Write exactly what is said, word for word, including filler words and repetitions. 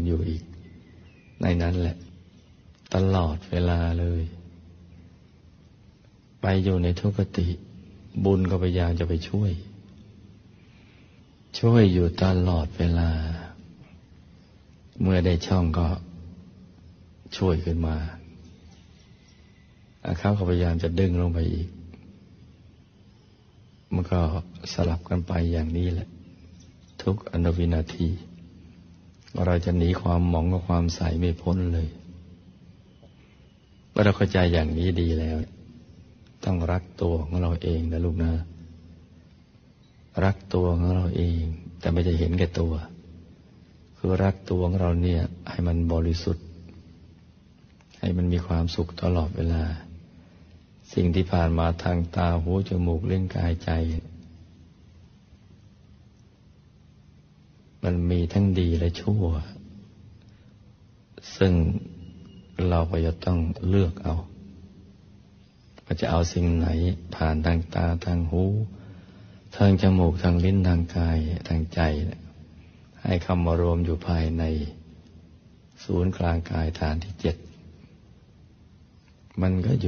กันอยู่อีกในนั้นแหละตลอดเวลาเลยไปอยู่ในทุกขติบุญก็พยายามจะไปช่วยช่วยอยู่ตลอดเวลาเมื่อได้ช่องก็ช่วยขึ้นมาอาเขาก็พยายามจะดึงลงไปอีกมันก็สลับกันไปอย่างนี้แหละทุกอนุวินาทีเราจะหนีความหมองกับความใสไม่พ้นเลยเมื่อเราเข้าใจอย่างนี้ดีแล้วต้องรักตัวของเราเองนะลูกนะรักตัวของเราเองแต่ไม่จะเห็นแก่ตัวคือรักตัวของเราเนี่ยให้มันบริสุทธิ์ให้มันมีความสุขตลอดเวลาสิ่งที่ผ่านมาทางตาหูจมูกลิ้นกายใจมันมีทั้งดีและชั่วซึ่งเราก็จะต้องเลือกเอาว่าจะเอาสิ่งไหนผ่านทางตาทางหูทางจมูกทางลิ้นทางกายทางใจให้เข้ามารวมอยู่ภายในศูนย์กลางกายฐานที่เจ็ดมันก็อยู่